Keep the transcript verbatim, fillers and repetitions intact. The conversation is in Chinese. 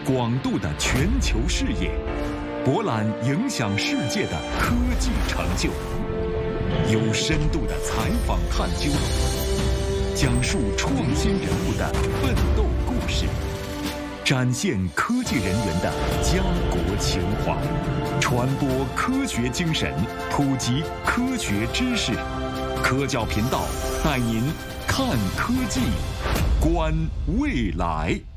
广度的全球视野，博览影响世界的科技成就，有深度的采访探究，讲述创新人物的奋斗故事，展现科技人员的家国情怀，传播科学精神，普及科学知识。科教频道带您看科技，观未来。